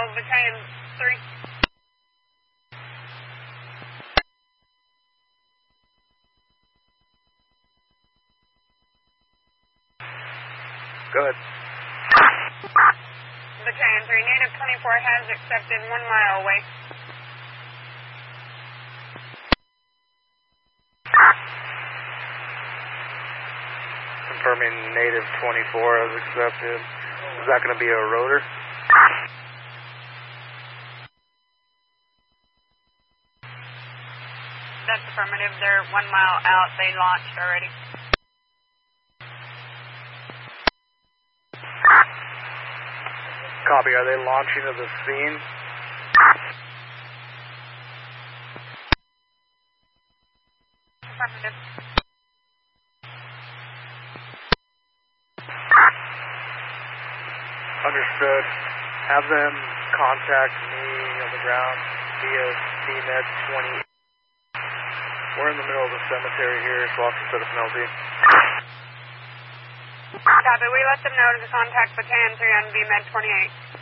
Battalion 3. Go ahead. Battalion 3, Native 24 has accepted 1 mile away. Confirming Native 24 has accepted. Is that going to be a rotor? That's affirmative. They're 1 mile out. They launched already. Copy. Are they launching to the scene? Affirmative. Understood. Have them contact me on the ground via VMed 20. We're in the middle of the cemetery here, so I'll have to set up an LZ. Copy. We let them know to contact Battalion 3 on VMed 28.